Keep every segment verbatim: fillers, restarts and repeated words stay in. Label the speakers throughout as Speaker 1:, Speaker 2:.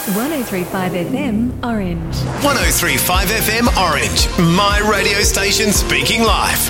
Speaker 1: one oh three point five F M Orange.
Speaker 2: one oh three point five F M Orange. My radio station speaking live.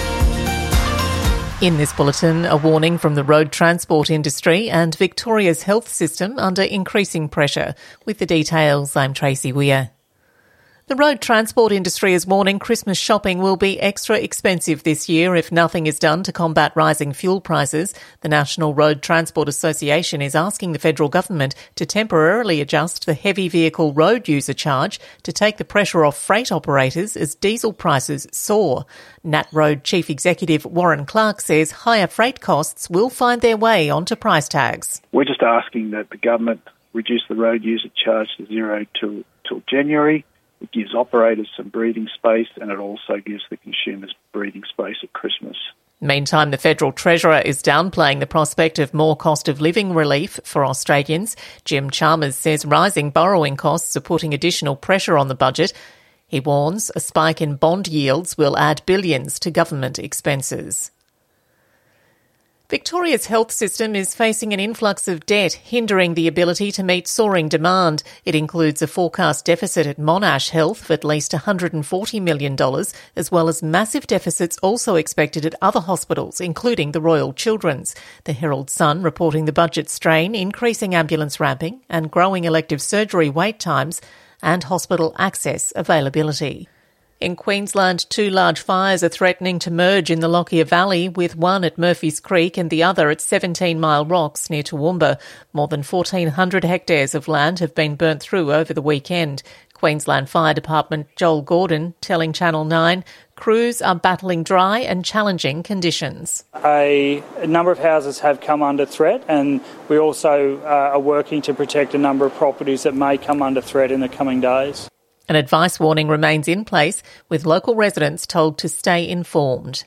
Speaker 3: In this bulletin, a warning from the road transport industry and Victoria's health system under increasing pressure. With the details, I'm Tracy Weir. The road transport industry is warning Christmas shopping will be extra expensive this year if nothing is done to combat rising fuel prices. The National Road Transport Association is asking the federal government to temporarily adjust the heavy vehicle road user charge to take the pressure off freight operators as diesel prices soar. Nat Road Chief Executive Warren Clark says higher freight costs will find their way onto price tags.
Speaker 4: We're just asking that the government reduce the road user charge to zero till, till January. It gives operators some breathing space, and it also gives the consumers breathing space at Christmas.
Speaker 3: Meantime, the Federal Treasurer is downplaying the prospect of more cost of living relief for Australians. Jim Chalmers says rising borrowing costs are putting additional pressure on the budget. He warns a spike in bond yields will add billions to government expenses. Victoria's health system is facing an influx of debt, hindering the ability to meet soaring demand. It includes a forecast deficit at Monash Health of at least one hundred forty million dollars, as well as massive deficits also expected at other hospitals, including the Royal Children's. The Herald Sun reporting the budget strain, increasing ambulance ramping and growing elective surgery wait times and hospital access availability. In Queensland, two large fires are threatening to merge in the Lockyer Valley, with one at Murphy's Creek and the other at seventeen Mile Rocks near Toowoomba. More than fourteen hundred hectares of land have been burnt through over the weekend. Queensland Fire Department Joel Gordon telling Channel nine crews are battling dry and challenging conditions.
Speaker 5: A, a number of houses have come under threat, and we also uh, are working to protect a number of properties that may come under threat in the coming days.
Speaker 3: An advice warning remains in place, with local residents told to stay informed.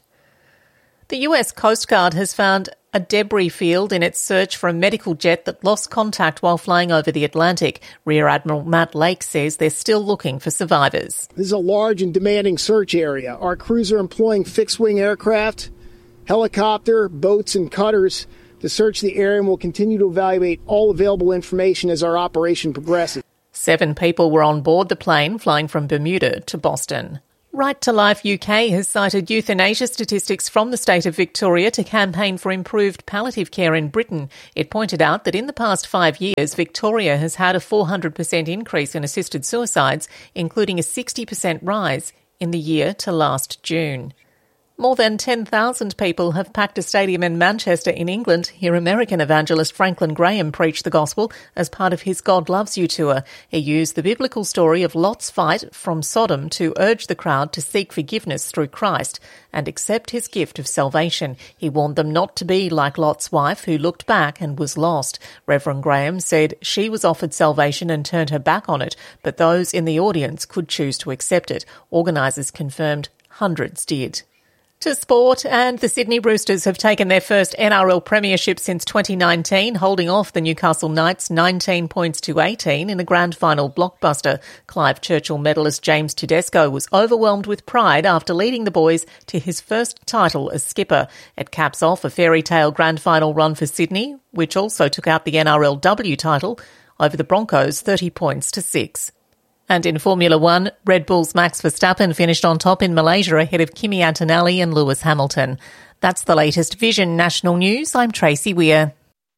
Speaker 3: The U S Coast Guard has found a debris field in its search for a medical jet that lost contact while flying over the Atlantic. Rear Admiral Matt Lake says they're still looking for survivors.
Speaker 6: This is a large and demanding search area. Our crews are employing fixed-wing aircraft, helicopter, boats, and cutters to search the area, and will continue to evaluate all available information as our operation progresses.
Speaker 3: Seven people were on board the plane flying from Bermuda to Boston. Right to Life U K has cited euthanasia statistics from the state of Victoria to campaign for improved palliative care in Britain. It pointed out that in the past five years, Victoria has had a four hundred percent increase in assisted suicides, including a sixty percent rise in the year to last June. More than ten thousand people have packed a stadium in Manchester in England to hear American evangelist Franklin Graham preach the gospel as part of his God Loves You tour. He used the biblical story of Lot's fight from Sodom to urge the crowd to seek forgiveness through Christ and accept his gift of salvation. He warned them not to be like Lot's wife, who looked back and was lost. Reverend Graham said she was offered salvation and turned her back on it, but those in the audience could choose to accept it. Organisers confirmed hundreds did. To sport, and the Sydney Roosters have taken their first N R L premiership since twenty nineteen, holding off the Newcastle Knights nineteen points to eighteen in a grand final blockbuster. Clive Churchill medalist James Tedesco was overwhelmed with pride after leading the boys to his first title as skipper. It caps off a fairy tale grand final run for Sydney, which also took out the N R L W title over the Broncos thirty points to six. And in Formula One, Red Bull's Max Verstappen finished on top in Malaysia ahead of Kimi Antonelli and Lewis Hamilton. That's the latest Vision National News. I'm Tracy Weir.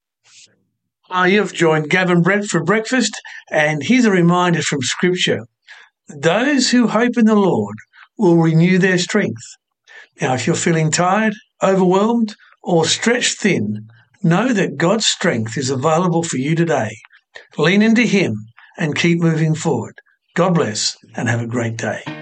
Speaker 7: Hi, you've joined Gavin Brett for breakfast, and here's a reminder from Scripture. Those who hope in the Lord will renew their strength. Now, if you're feeling tired, overwhelmed, or stretched thin, know that God's strength is available for you today. Lean into Him and keep moving forward. God bless and have a great day.